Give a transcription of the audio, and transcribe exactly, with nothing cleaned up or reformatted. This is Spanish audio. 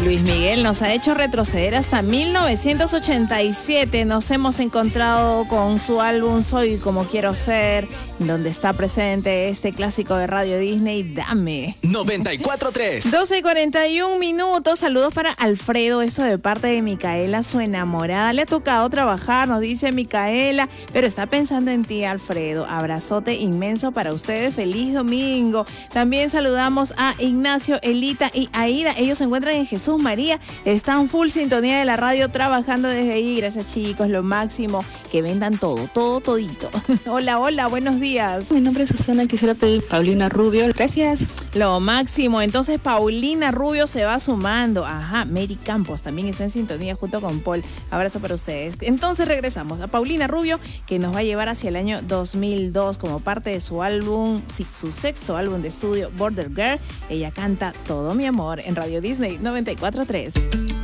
Luis Miguel nos ha hecho retroceder hasta mil novecientos ochenta y siete. Nos hemos encontrado con su álbum Soy Como Quiero Ser, donde está presente este clásico de Radio Disney, Dame. noventa y cuatro tres. doce y cuarenta y un minutos. Saludos para Alfredo, esto de parte de Micaela, su enamorada. Le ha tocado trabajar, nos dice Micaela, pero está pensando en ti, Alfredo. Abrazote inmenso para ustedes. Feliz domingo. También saludamos a Ignacio, Elita y Aida. Ellos se encuentran en Jesús María, están full sintonía de la radio, trabajando desde ahí. Gracias, chicos, lo máximo, que vendan todo, todo, todito. Hola, hola, buenos días. Mi nombre es Susana, quisiera pedir Paulina Rubio. Gracias. Lo máximo. Entonces Paulina Rubio se va sumando. Ajá, Mary Campos también está en sintonía junto con Paul. Abrazo para ustedes. Entonces regresamos a Paulina Rubio, que nos va a llevar hacia el año dos mil dos como parte de su álbum, su sexto álbum de estudio, Border Girl. Ella canta Todo Mi Amor en Radio Disney noventa y cuatro tres.